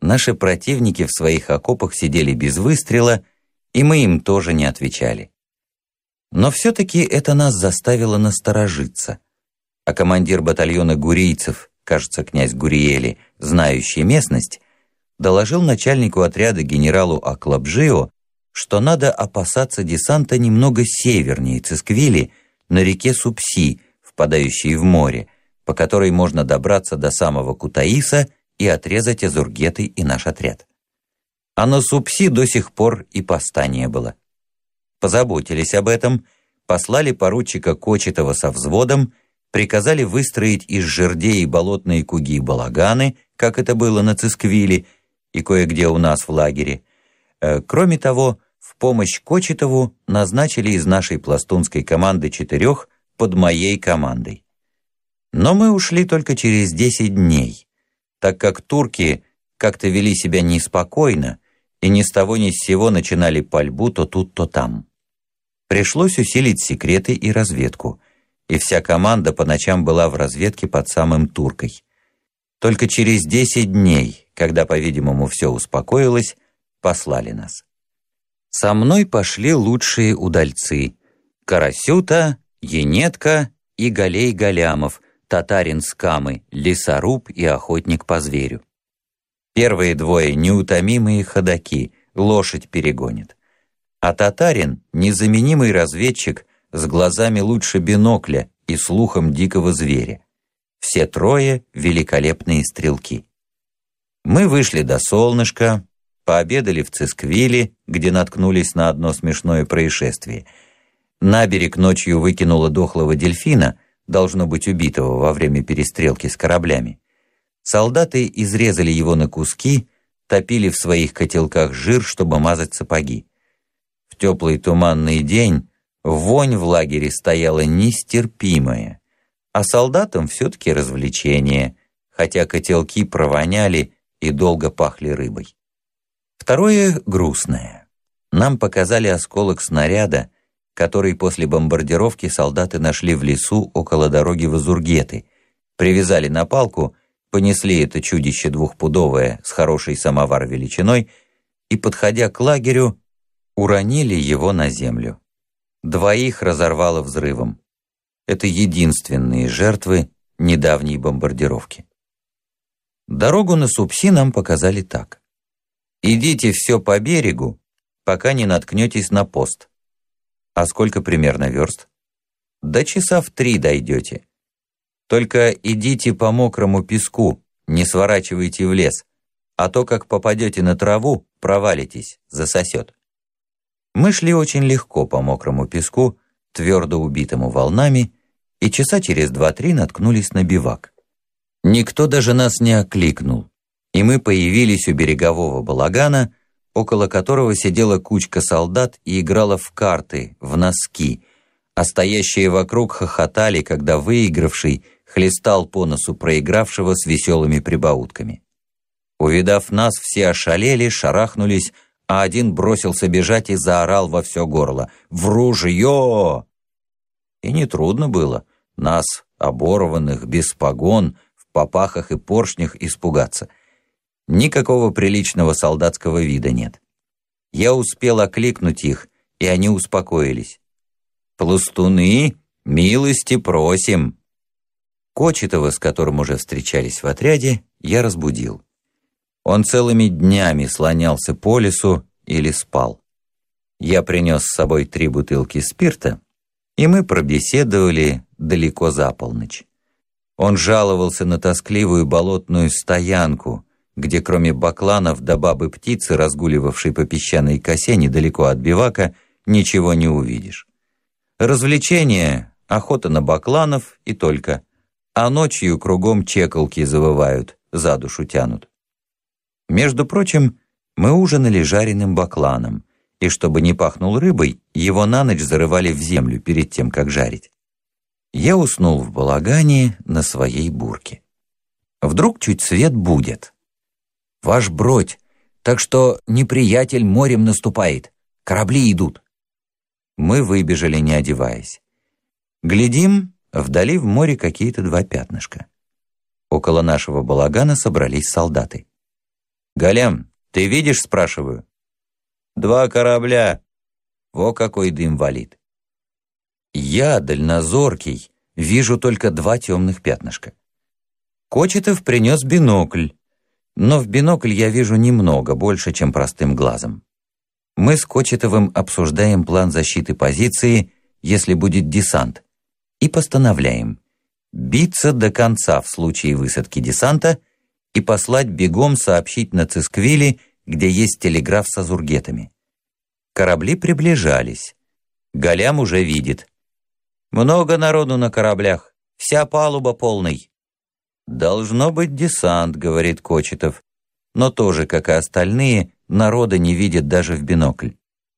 Наши противники в своих окопах сидели без выстрела, и мы им тоже не отвечали. Но все-таки это нас заставило насторожиться. А командир батальона гурийцев, кажется, князь Гуриели, знающий местность, доложил начальнику отряда генералу Аклабжио, что надо опасаться десанта немного севернее Цисквили, на реке Супси, впадающей в море, по которой можно добраться до самого Кутаиса и отрезать Азургеты и наш отряд. А на Супси до сих пор и поста не было. Позаботились об этом, послали поручика Кочетова со взводом, приказали выстроить из жердей и болотные куги балаганы, как это было на Цисквили и кое-где у нас в лагере. Кроме того, в помощь Кочетову назначили из нашей пластунской команды 4 под моей командой. Но мы ушли только через 10 дней, так как турки как-то вели себя неспокойно и ни с того ни с сего начинали пальбу то тут, то там. Пришлось усилить секреты и разведку, и вся команда по ночам была в разведке под самым Туркой. Только через 10 дней, когда, по-видимому, все успокоилось, послали нас. Со мной пошли лучшие удальцы — Карасюта, Енетка и Галей Галямов, татарин с Камы, лесоруб и охотник по зверю. Первые двое — неутомимые ходаки, лошадь перегонит. А татарин — незаменимый разведчик с глазами лучше бинокля и слухом дикого зверя. Все трое — великолепные стрелки. Мы вышли до солнышка, пообедали в Цисквили, где наткнулись на одно смешное происшествие. На берег ночью выкинуло дохлого дельфина, должно быть убитого во время перестрелки с кораблями. Солдаты изрезали его на куски, топили в своих котелках жир, чтобы мазать сапоги. В теплый туманный день вонь в лагере стояла нестерпимая, а солдатам все-таки развлечение, хотя котелки провоняли и долго пахли рыбой. Второе грустное. Нам показали осколок снаряда, который после бомбардировки солдаты нашли в лесу около дороги в Азургеты, привязали на палку, понесли это чудище двухпудовое с хорошей самовар величиной и, подходя к лагерю, уронили его на землю. 2 разорвало взрывом. Это единственные жертвы недавней бомбардировки. Дорогу на Супси нам показали так. Идите все по берегу, пока не наткнетесь на пост. А сколько примерно верст? До часа в 3 дойдете. Только идите по мокрому песку, не сворачивайте в лес, а то, как попадете на траву, провалитесь, засосет. Мы шли очень легко по мокрому песку, твердо убитому волнами, и часа через 2-3 наткнулись на бивак. Никто даже нас не окликнул, и мы появились у берегового балагана, около которого сидела кучка солдат и играла в карты, в носки, а стоящие вокруг хохотали, когда выигравший хлестал по носу проигравшего с веселыми прибаутками. Увидав нас, все ошалели, шарахнулись, а один бросился бежать и заорал во все горло: «В ружье!» И нетрудно было нас, оборванных, без погон, в попахах и поршнях, испугаться. Никакого приличного солдатского вида нет. Я успел окликнуть их, и они успокоились. «Пластуны, милости просим!» Кочетова, с которым уже встречались в отряде, я разбудил. Он целыми днями слонялся по лесу или спал. Я принес с собой 3 бутылки спирта, и мы пробеседовали далеко за полночь. Он жаловался на тоскливую болотную стоянку, где кроме бакланов да бабы-птицы, разгуливавшей по песчаной косе недалеко от бивака, ничего не увидишь. Развлечения — охота на бакланов и только, а ночью кругом чеколки завывают, за душу тянут. Между прочим, мы ужинали жареным бакланом, и чтобы не пахнул рыбой, его на ночь зарывали в землю перед тем, как жарить. Я уснул в балагане на своей бурке. Вдруг чуть свет будет. «Ваш бродь, так что неприятель морем наступает, корабли идут». Мы выбежали, не одеваясь. Глядим, вдали в море какие-то 2 пятнышка. Около нашего балагана собрались солдаты. «Голем, ты видишь?» — спрашиваю. «Два корабля. Во какой дым валит». Я, дальнозоркий, вижу только два темных пятнышка. Кочетов принес бинокль, но в бинокль я вижу немного, больше, чем простым глазом. Мы с Кочетовым обсуждаем план защиты позиции, если будет десант, и постановляем биться до конца в случае высадки десанта и послать бегом сообщить на Цисквили, где есть телеграф с азургетами. Корабли приближались. Голям уже видит. Много народу на кораблях, вся палуба полной. «Должно быть десант», — говорит Кочетов, но тоже, как и остальные, народа не видит даже в бинокль.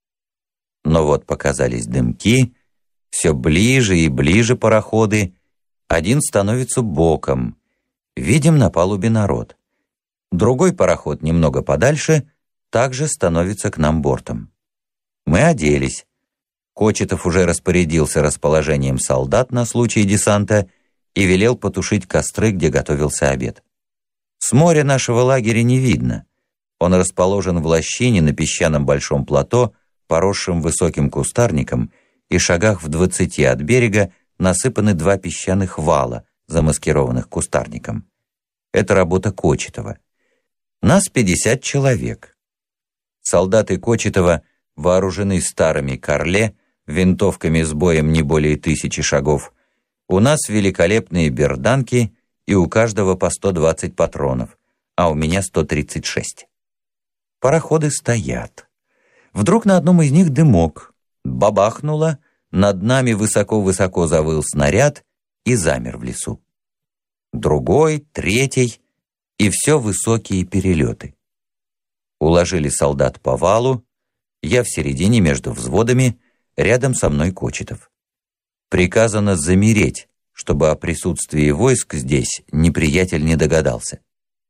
Но вот показались дымки, все ближе и ближе пароходы, один становится боком. Видим на палубе народ. Другой пароход немного подальше также становится к нам бортом. Мы оделись. Кочетов уже распорядился расположением солдат на случай десанта и велел потушить костры, где готовился обед. С моря нашего лагеря не видно. Он расположен в лощине на песчаном большом плато, поросшем высоким кустарником, и шагах в 20 от берега насыпаны два песчаных вала, замаскированных кустарником. Это работа Кочетова. Нас 50 человек. Солдаты Кочетова вооружены старыми «Карле», винтовками с боем не более 1000 шагов. У нас великолепные берданки, и у каждого по 120 патронов, а у меня 136. Пароходы стоят. Вдруг на одном из них дымок. Бабахнуло, над нами высоко-высоко завыл снаряд и замер в лесу. Другой, третий, и все высокие перелеты. Уложили солдат по валу, я в середине между взводами, рядом со мной Кочетов. Приказано замереть, чтобы о присутствии войск здесь неприятель не догадался.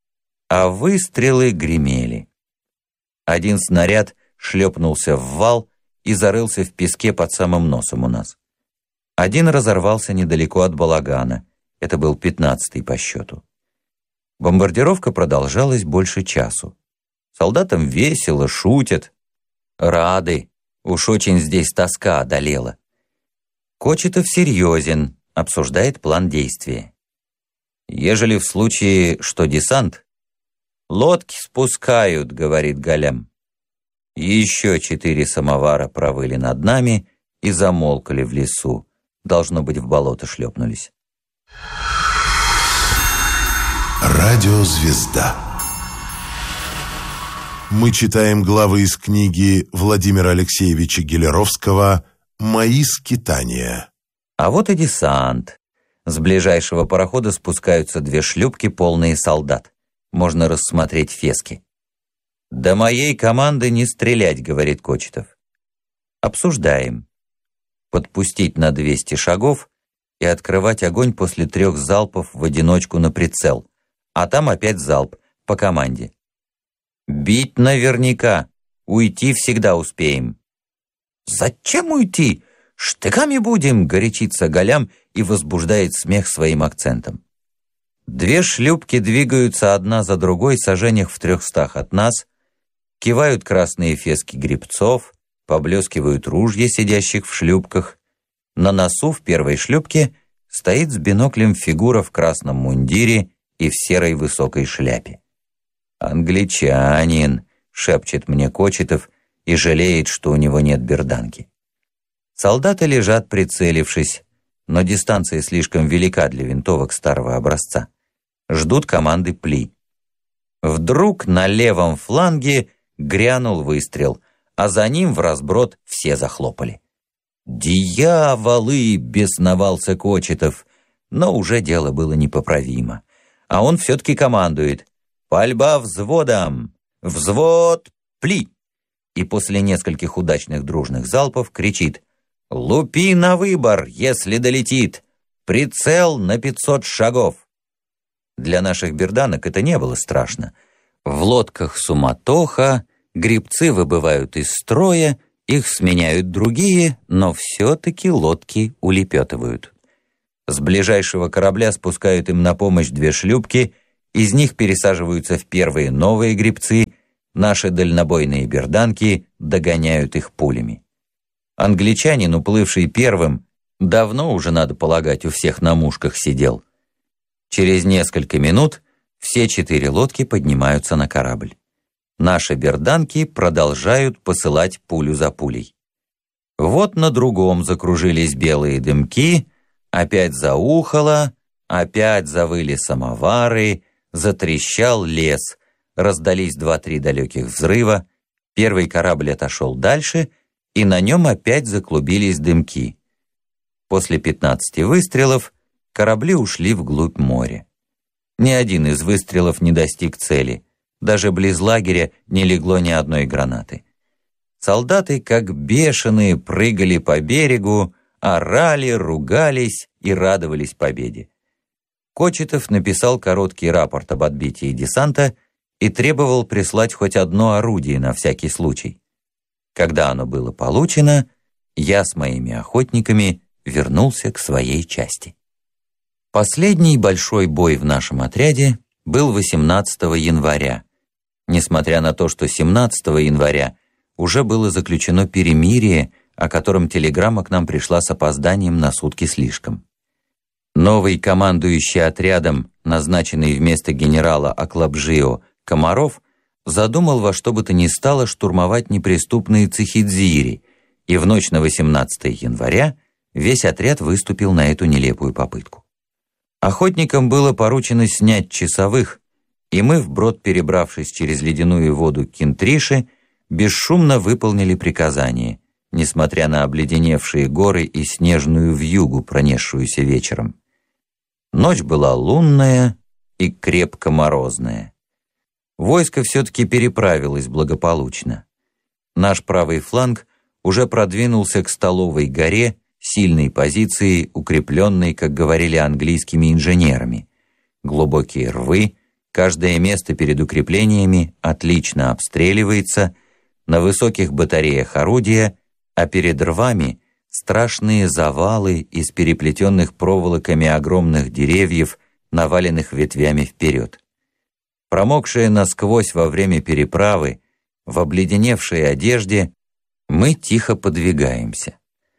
А выстрелы гремели. Один снаряд шлепнулся в вал и зарылся в песке под самым носом у нас. Один разорвался недалеко от балагана, это был 15-й по счету. Бомбардировка продолжалась больше часу. Солдатам весело, шутят. Рады, уж очень здесь тоска одолела. Кочетов серьезен, обсуждает план действия. Ежели в случае, что десант, лодки спускают, говорит Голям. Еще 4 самовара провыли над нами и замолкали в лесу. Должно быть, в болото шлепнулись. Радиозвезда. Мы читаем главы из книги Владимира Алексеевича Гелеровского «Мои скитания». А вот и десант. С ближайшего парохода спускаются 2 шлюпки, полные солдат. Можно рассмотреть фески. «До моей команды не стрелять», — говорит Кочетов. Обсуждаем. Подпустить на 200 шагов и открывать огонь после 3 залпов в одиночку на прицел, а там опять залп, по команде. «Бить наверняка, уйти всегда успеем». «Зачем уйти? Штыками будем», — горячится Голям и возбуждает смех своим акцентом. 2 шлюпки двигаются одна за другой саженях в 300 от нас, кивают красные фески гребцов, поблескивают ружья сидящих в шлюпках. На носу в первой шлюпке стоит с биноклем фигура в красном мундире и в серой высокой шляпе. «Англичанин», — шепчет мне Кочетов и жалеет, что у него нет берданки. Солдаты лежат, прицелившись, но дистанция слишком велика для винтовок старого образца. Ждут команды пли. Вдруг на левом фланге грянул выстрел, а за ним в разброд все захлопали. «Дьяволы!» — бесновался Кочетов, но уже дело было непоправимо. А он все-таки командует: «Пальба взводом! Взвод! Пли!» И после нескольких удачных дружных залпов кричит: «Лупи на выбор, если долетит! Прицел на 500 шагов!» Для наших берданок это не было страшно. В лодках суматоха, гребцы выбывают из строя, их сменяют другие, но все-таки лодки улепетывают. С ближайшего корабля спускают им на помощь 2 шлюпки из них пересаживаются в первые новые гребцы, наши дальнобойные берданки догоняют их пулями. Англичанин, уплывший первым, давно уже, надо полагать, у всех на мушках сидел. Через несколько минут все 4 лодки поднимаются на корабль. Наши берданки продолжают посылать пулю за пулей. Вот на другом закружились белые дымки, опять заухало, опять завыли самовары, затрещал лес, раздались 2-3 далеких взрыва, первый корабль отошел дальше, и на нем опять заклубились дымки. После 15 выстрелов корабли ушли вглубь моря. Ни один из выстрелов не достиг цели, даже близ лагеря не легло ни одной гранаты. Солдаты, как бешеные, прыгали по берегу, орали, ругались и радовались победе. Кочетов написал короткий рапорт об отбитии десанта и требовал прислать хоть одно орудие на всякий случай. Когда оно было получено, я с моими охотниками вернулся к своей части. Последний большой бой в нашем отряде был 18 января, несмотря на то, что 17 января уже было заключено перемирие, о котором телеграмма к нам пришла с опозданием на сутки слишком. Новый командующий отрядом, назначенный вместо генерала Аклабжио Комаров, задумал во что бы то ни стало штурмовать неприступные Цихидзири, и в ночь на 18 января весь отряд выступил на эту нелепую попытку. Охотникам было поручено снять часовых, и мы, вброд перебравшись через ледяную воду Кинтриши, бесшумно выполнили приказание, несмотря на обледеневшие горы и снежную вьюгу, пронесшуюся вечером. Ночь была лунная и крепко морозная. Войско все-таки переправилось благополучно. Наш правый фланг уже продвинулся к Столовой горе, сильной позиции, укрепленной, как говорили английскими инженерами. Глубокие рвы, каждое место перед укреплениями отлично обстреливается, на высоких батареях орудия, а перед рвами страшные завалы из переплетенных проволоками огромных деревьев, наваленных ветвями вперед. Промокшие насквозь во время переправы, в обледеневшей одежде, мы тихо подвигаемся.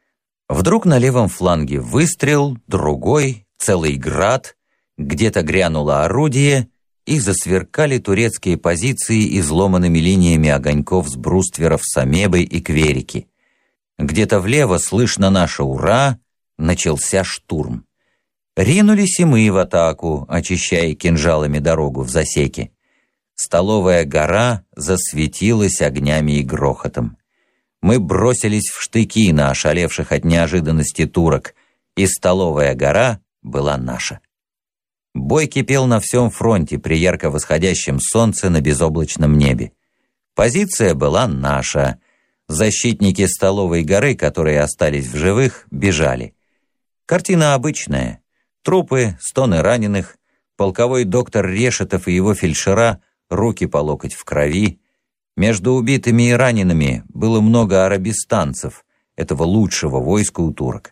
Вдруг на левом фланге выстрел, другой, целый град, где-то грянуло орудие, и засверкали турецкие позиции изломанными линиями огоньков с брустверов Самебы и Кверики. Где-то влево слышно наше «Ура!», начался штурм. Ринулись и мы в атаку, очищая кинжалами дорогу в засеке. Столовая гора засветилась огнями и грохотом. Мы бросились в штыки на ошалевших от неожиданности турок, и Столовая гора была наша. Бой кипел на всем фронте при ярко восходящем солнце на безоблачном небе. Позиция была наша. Защитники Столовой горы, которые остались в живых, бежали. Картина обычная. Трупы, стоны раненых, полковой доктор Решетов и его фельдшера, руки по локоть в крови. Между убитыми и ранеными было много арабистанцев, этого лучшего войска у турок.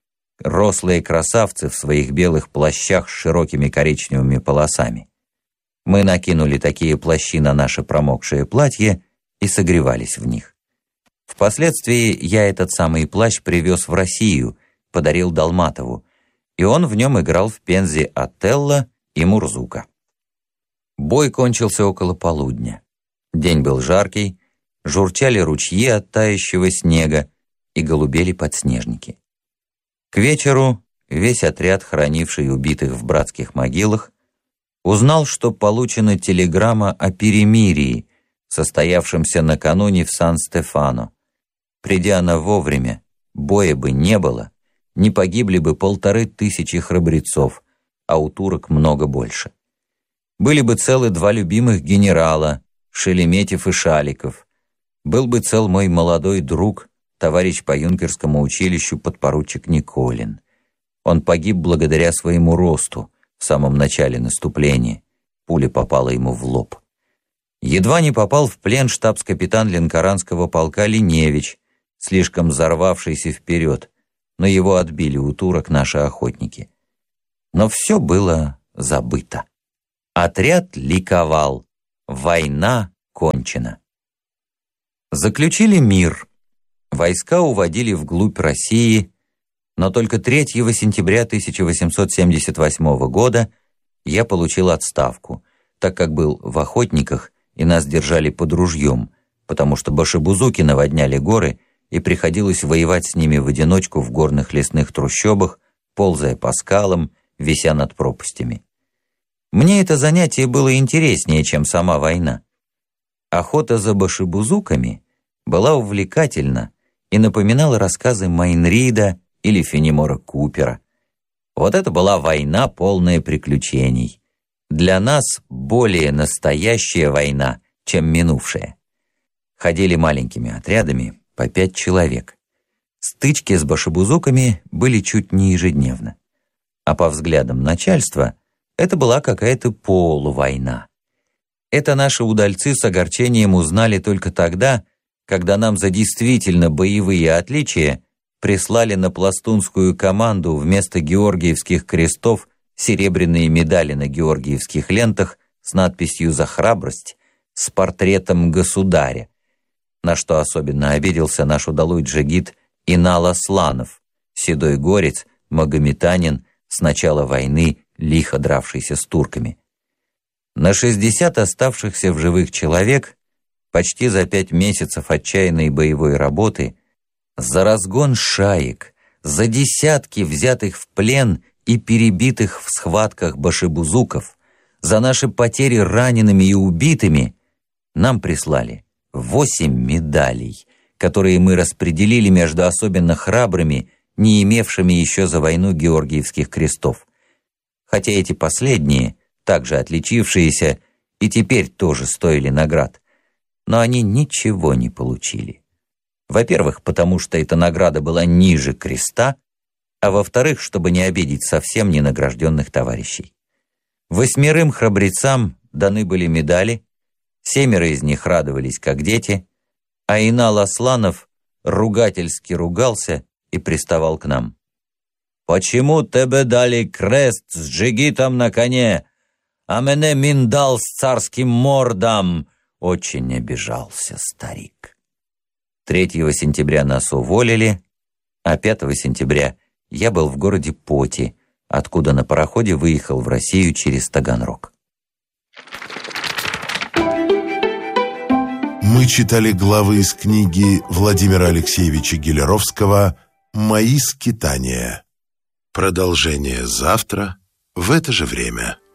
Рослые красавцы в своих белых плащах с широкими коричневыми полосами. Мы накинули такие плащи на наше промокшее платье и согревались в них. Впоследствии я этот самый плащ привез в Россию, подарил Долматову, и он в нем играл в Пензе Отелло и Мурзука. Бой кончился около полудня. День был жаркий, журчали ручьи от тающего снега и голубели подснежники. К вечеру весь отряд, хоронивший убитых в братских могилах, узнал, что получена телеграмма о перемирии, состоявшемся накануне в Сан-Стефано. Придя она вовремя, боя бы не было, не погибли бы 1500 храбрецов, а у турок много больше. Были бы целы 2 любимых генерала, Шереметьев и Шаликов. Был бы цел мой молодой друг, товарищ по юнкерскому училищу подпоручик Николин. Он погиб благодаря своему росту в самом начале наступления. Пуля попала ему в лоб. Едва не попал в плен штабс-капитан Ленкоранского полка Линевич, слишком взорвавшийся вперед, но его отбили у турок наши охотники. Но все было забыто. Отряд ликовал. Война кончена. Заключили мир. Войска уводили вглубь России, но только 3 сентября 1878 года я получил отставку, так как был в охотниках и нас держали под ружьем, потому что башибузуки наводняли горы и приходилось воевать с ними в одиночку в горных лесных трущобах, ползая по скалам, вися над пропастями. Мне это занятие было интереснее, чем сама война. Охота за башибузуками была увлекательна и напоминала рассказы Майн-Рида или Фенемора Купера. Вот это была война, полная приключений. Для нас более настоящая война, чем минувшая. Ходили маленькими отрядами по 5 человек. Стычки с башибузуками были чуть не ежедневно. А по взглядам начальства это была какая-то полувойна. Это наши удальцы с огорчением узнали только тогда, когда нам за действительно боевые отличия прислали на пластунскую команду вместо георгиевских крестов серебряные медали на георгиевских лентах с надписью «За храбрость» с портретом государя, на что особенно обиделся наш удалой джигит Инал Асланов, седой горец, магометанин, с начала войны лихо дравшийся с турками. На 60 оставшихся в живых человек почти за 5 месяцев отчаянной боевой работы, за разгон шаек, за десятки взятых в плен и перебитых в схватках башибузуков, за наши потери ранеными и убитыми, нам прислали 8 медалей, которые мы распределили между особенно храбрыми, не имевшими еще за войну георгиевских крестов. Хотя эти последние, также отличившиеся, и теперь тоже стоили наград, но они ничего не получили. Во-первых, потому что эта награда была ниже креста, а во-вторых, чтобы не обидеть совсем ненагражденных товарищей. 8 храбрецам даны были медали, 7 из них радовались, как дети, а Инал Асланов ругательски ругался и приставал к нам. «Почему тебе дали крест с джигитом на коне, а мене миндал с царским мордом?» Очень обижался старик. 3 сентября нас уволили, а 5 сентября я был в городе Поти, откуда на пароходе выехал в Россию через Таганрог. Мы читали главы из книги Владимира Алексеевича Гелеровского «Мои скитания». Продолжение завтра в это же время.